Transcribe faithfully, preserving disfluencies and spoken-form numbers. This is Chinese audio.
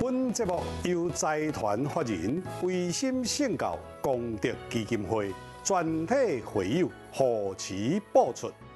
本节目由财团法人维心圣教功德基金会全体会友贺持播出。